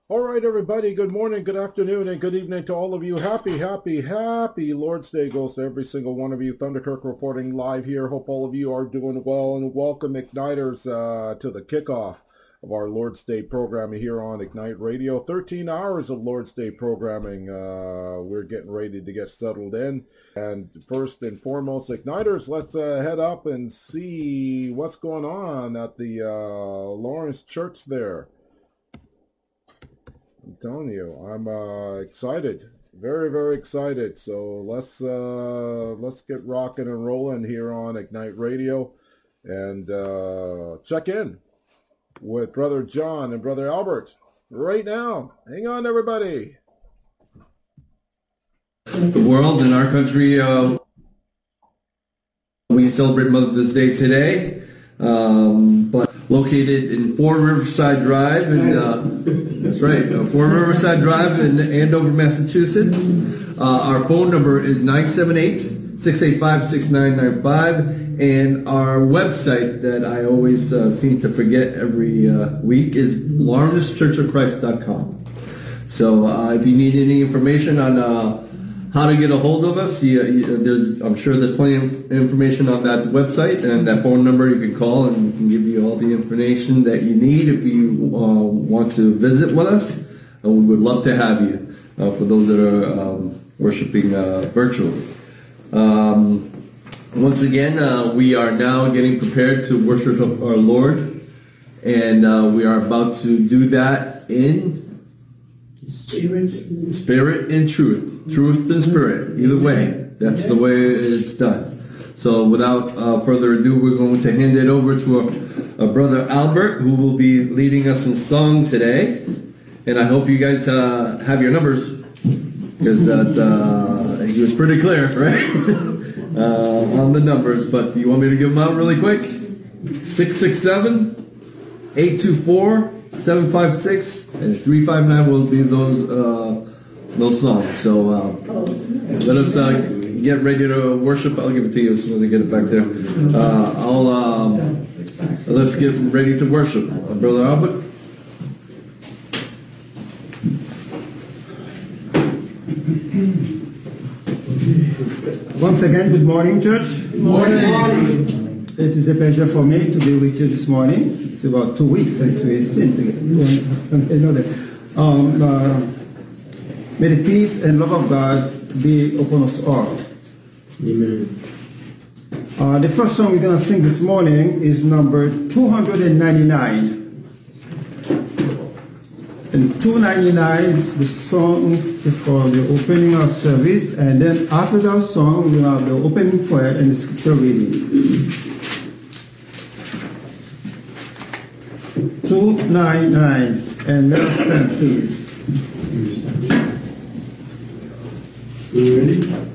All right, everybody. Good morning, good afternoon, and good evening to all of you. Happy Lord's Day goes to every single one of you. Thunderkirk reporting live here. Hope all of you are doing well, and welcome Igniters to the kickoff of our Lord's Day programming here on Ignite Radio. 13 hours of Lord's Day programming. We're getting ready to get settled in. And first and foremost, Igniters, let's head up and see what's going on at the Lawrence Church there. I'm telling you, I'm excited, very excited. So let's get rocking and rolling here on Ignite Radio, and check in with Brother John and Brother Albert right now. Hang on, everybody. The world in our country, we celebrate Mother's Day today, but located in 4 Riverside Drive, and that's right, 4 Riverside Drive in Andover, Massachusetts. Our phone number is 978-685-6995, and our website that I always seem to forget every week is lawrenceChurchofChrist.com. So if you need any information on how to get a hold of us, I'm sure there's plenty of information on that website, and that phone number you can call, and we can give you all the information that you need if you want to visit with us. And we would love to have you for those that are worshiping virtually. Once again, we are now getting prepared to worship our Lord, and we are about to do that in Spirit and truth. Truth and spirit. Either way. That's the way it's done. So without further ado, we're going to hand it over to our brother Albert, who will be leading us in song today. And I hope you guys have your numbers, because he was pretty clear, right? On the numbers. But do you want me to give them out really quick? 667-824-756 and 359 will be those songs. So let us get ready to worship. I'll give it to you as soon as I get it back there. Let's get ready to worship. Brother Albert. Once again, good morning, church. Good morning. It is a pleasure for me to be with you this morning. It's about 2 weeks since we sinned together. May the peace and love of God be upon us all. Amen. The first song we're going to sing this morning is number 299. And 299 is the song for the opening of service. And then after that song, we'll have the opening prayer and the scripture reading. 299. And let us stand, please. You ready?